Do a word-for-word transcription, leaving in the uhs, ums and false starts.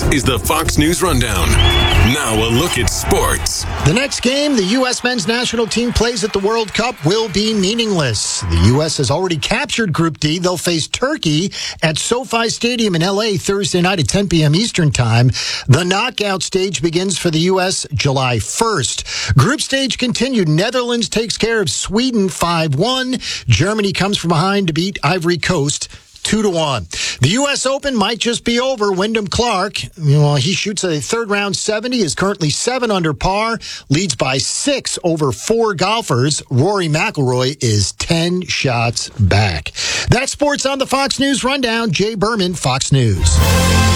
is the Fox News Rundown. Now a look at sports. The next game the U S men's national team plays at the World Cup will be meaningless. The U S has already captured Group D. They'll face Turkey at SoFi Stadium in L A Thursday night at ten p.m. Eastern Time. The knockout stage begins for the U S July first. Group stage continued. Netherlands takes care of Sweden five one. Germany comes from behind to beat Ivory Coast two to one. The U S Open might just be over. Wyndham Clark, you know, he shoots a third round seventy, is currently seven under par, leads by six over four golfers. Rory McIlroy is ten shots back. That's sports on the Fox News Rundown. Jay Berman, Fox News.